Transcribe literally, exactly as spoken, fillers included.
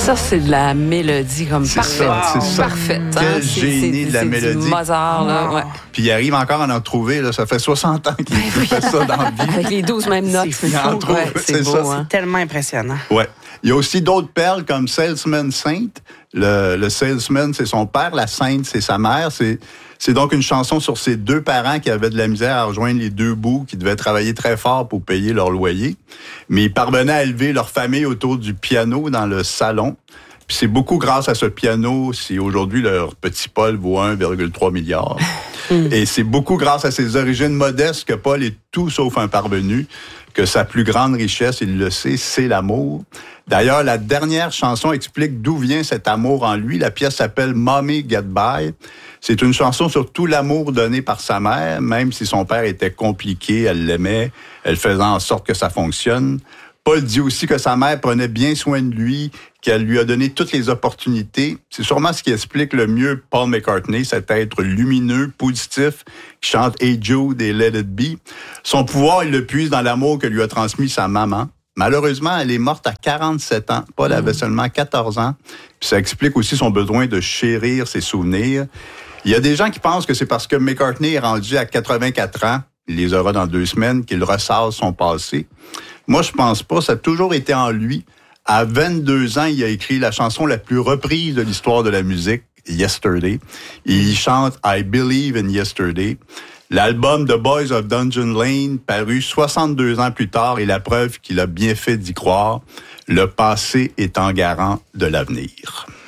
Ça, c'est de la mélodie comme c'est parfaite. Ça, c'est ça. Parfaite. Quel hein? génie c'est, de la c'est mélodie. Du Mozart, là, ouais. Puis il arrive encore à en trouver, là, ça fait soixante ans qu'il oui. fait ça dans la vie. Avec les douze mêmes notes, c'est, c'est fou. Trouve, ouais, c'est, c'est beau. Ça, hein? C'est tellement impressionnant. Ouais. Il y a aussi d'autres perles comme Salesman Saint. Le, le Salesman, c'est son père. La Sainte, c'est sa mère. C'est, c'est donc une chanson sur ses deux parents qui avaient de la misère à rejoindre les deux bouts, qui devaient travailler très fort pour payer leur loyer. Mais ils parvenaient à élever leur famille autour du piano dans le salon. Puis c'est beaucoup grâce à ce piano si aujourd'hui leur petit Paul vaut un virgule trois milliard. Et c'est beaucoup grâce à ses origines modestes que Paul est tout sauf un parvenu, que sa plus grande richesse, il le sait, c'est l'amour. D'ailleurs, la dernière chanson explique d'où vient cet amour en lui. La pièce s'appelle « Mommy Get By ». C'est une chanson sur tout l'amour donné par sa mère, même si son père était compliqué, elle l'aimait, elle faisait en sorte que ça fonctionne. Paul dit aussi que sa mère prenait bien soin de lui, qu'elle lui a donné toutes les opportunités. C'est sûrement ce qui explique le mieux Paul McCartney, cet être lumineux, positif, qui chante « Hey Jude » et « Let It Be ». Son pouvoir, il le puise dans l'amour que lui a transmis sa maman. Malheureusement, elle est morte à quarante-sept ans. Paul mmh. avait seulement quatorze ans. Puis ça explique aussi son besoin de chérir ses souvenirs. Il y a des gens qui pensent que c'est parce que McCartney est rendu à quatre-vingt-quatre ans, il les aura dans deux semaines, qu'il ressasse son passé. Moi, je pense pas. Ça a toujours été en lui. À vingt-deux ans, il a écrit la chanson la plus reprise de l'histoire de la musique, Yesterday. Il chante « I Believe in Yesterday ». L'album « The Boys of Dungeon Lane », paru soixante-deux ans plus tard, est la preuve qu'il a bien fait d'y croire, le passé étant garant de l'avenir.